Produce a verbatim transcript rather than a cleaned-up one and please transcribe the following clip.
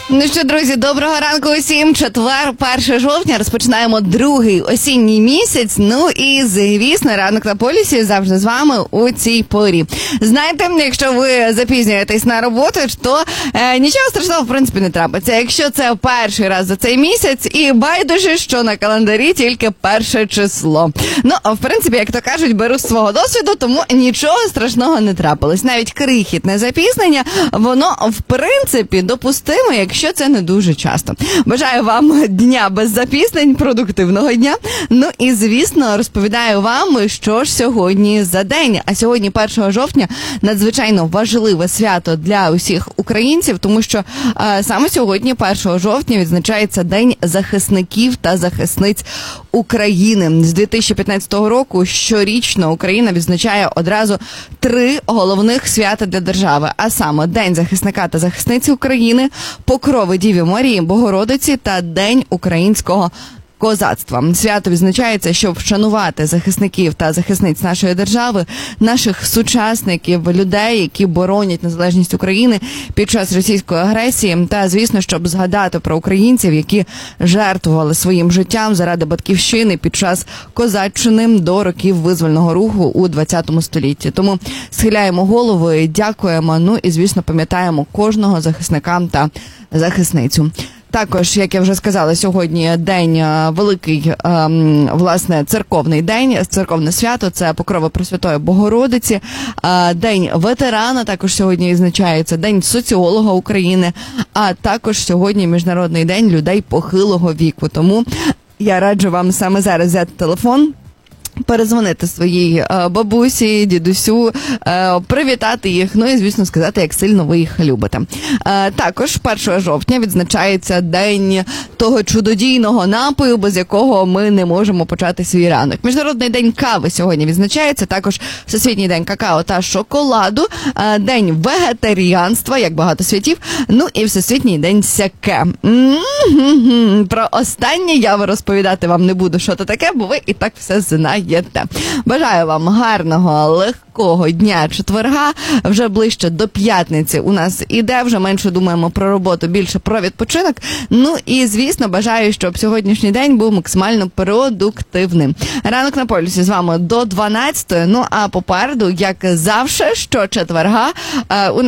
Ну що, друзі, доброго ранку усім. Четвер, перше жовтня, розпочинаємо другий осінній місяць. Ну і, звісно, ранок на полюсі завжди з вами у цій порі. Знаєте, якщо ви запізнюєтесь на роботу, то е, нічого страшного, в принципі, не трапиться. Якщо це перший раз за цей місяць, і байдуже, що на календарі тільки перше число. Ну, в принципі, як то кажуть, беру з свого досвіду, тому нічого страшного не трапилось. Навіть крихітне запізнення, воно, в принципі, допустимо, якщо що це не дуже часто. Бажаю вам дня без запізнень, продуктивного дня. Ну і, звісно, розповідаю вам, що ж сьогодні за день. А сьогодні, першого жовтня, надзвичайно важливе свято для усіх українців, тому що а, саме сьогодні, першого жовтня, відзначається День захисників та захисниць України. З дві тисячі п'ятнадцятого року щорічно Україна відзначає одразу три головних свята для держави, а саме День захисника та захисниці України, Покрови Діві Марії, Богородиці та День українського козацтва. Свято відзначається, щоб вшанувати захисників та захисниць нашої держави, наших сучасників, людей, які боронять незалежність України під час російської агресії, та, звісно, щоб згадати про українців, які жертвували своїм життям заради батьківщини під час козаччини до років визвольного руху у ХХ столітті. Тому схиляємо голови, дякуємо, ну і, звісно, пам'ятаємо кожного захисника та захисницю. Також, як я вже сказала, сьогодні день великий, ем, власне, церковний день, церковне свято, це Покрови Пресвятої Богородиці, е, День ветерана також сьогодні відзначається, День соціолога України, а також сьогодні Міжнародний день людей похилого віку. Тому я раджу вам саме зараз взяти телефон, перезвонити своїй е, бабусі, дідусю, е, привітати їх, ну і, звісно, сказати, як сильно ви їх любите. Е, також першого жовтня відзначається день того чудодійного напою, без якого ми не можемо почати свій ранок. Міжнародний день кави сьогодні відзначається, також Всесвітній день какао та шоколаду, е, день вегетаріанства, як багато святів, ну і Всесвітній день сяке. М-м-м. Про останнє я розповідати вам не буду, що це таке, бо ви і так все знаєте. Бажаю вам гарного, легкого дня четверга. Вже ближче до п'ятниці у нас іде, вже менше думаємо про роботу, більше про відпочинок. Ну і, звісно, бажаю, щоб сьогоднішній день був максимально продуктивним. Ранок на полюсі з вами до дванадцятої. Ну а попереду, як завжди, що четверга, у нас